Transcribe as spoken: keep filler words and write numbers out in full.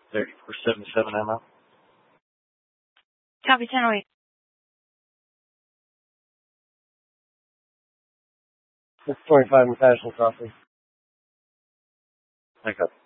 thirty-four seventy-seven ammo. Copy, ten oh eight. six twenty-five National Crossing. I got